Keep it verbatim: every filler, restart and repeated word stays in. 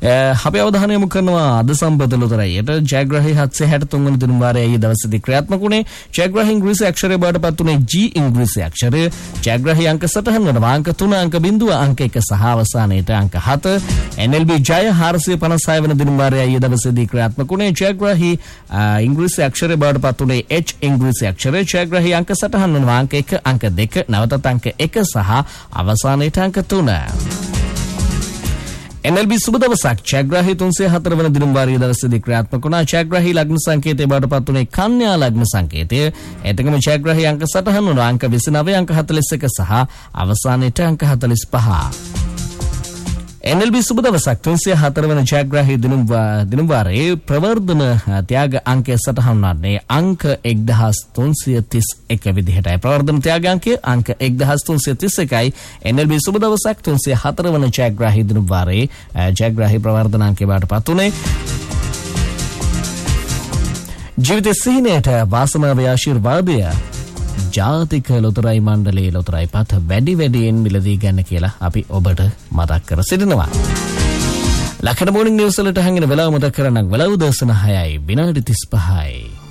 අපි අවධානය යොමු කරනවා අද සම්බන්ධ ලොතරැයියට ජයග්‍රාහී හත්සිය හැටතුන් වන දින වාරයේ ඊයේ දවසේදී ක්‍රියාත්මක වුණේ ජයග්‍රාහී ඉංග්‍රීසි අක්ෂරය බවට පත් වුණේ G ඉංග්‍රීසි අක්ෂරය. ජයග්‍රාහී අංක සටහන් වෙනවා අංක තුන අංක බිංදුව අංක එක සහ අවසානයේට අංක හත. N L B ජය හාරසිය පනස් හය වන දින වාරයේ ඊයේ දවසේදී ක්‍රියාත්මක වුණේ ජයග්‍රාහී ඉංග්‍රීසි අක්ෂරය බවට පත් වුණේ H ඉංග්‍රීසි අක්ෂරය. ජයග්‍රාහී අංක සටහන් වෙනවා අංක එක අංක දෙක නැවතත් අංක එක සහ අවසානයේට අංක තුන. N L B සුබ දවසක් ජයග්‍රාහී තුන්සිය හතර වන දින වාරයේ දවසේදී ක්‍රියාත්මක වුණා. ජයග්‍රාහී ලග්න සංකේතය බවට පත් වුණේ කන්‍යා ලග්න සංකේතය. එතකම ජයග්‍රාහී අංක සටහන් වුණා අංක විසි නවය අංක හතළිස් එක සහ අවසානයේට අංක හතළිස් පහ. N L B සුබ දවසක් තුන්සිය හතර වන ජයග්‍රාහී දින දින වාරයේ ප්‍රවර්ධන ත්‍යාග අංකය සටහන් වන්නේ අංක එක්දහස් තුන්සිය තිස් එක විදිහටයි. ප්‍රවර්ධන ත්‍යාග අංකය අංක එක්දහස් තුන්සිය තිස් එකයි. N L B සුබ දවසක් තුන්සිය හතර වන ජයග්‍රාහී දින වාරයේ ජයග්‍රාහී ප්‍රවර්ධන අංකය බවට පත් වුණේ. ජීවිත සිහිනයට වාසනාවේ ආශිර්වාදය ජාතික ලොතරැයි මණ්ඩලයේ ලොතරැයි පත වැඩි වැඩියෙන් මිලදී ගන්න කියලා අපි ඔබට මතක් කර සිටිනවා. ලක්ෂණ මොර්නිං නිවුස් වලට හංගන වෙලාව මතක් කරගන්න වෙලාව දවස් නවයයි විනාඩි තිස් පහයි.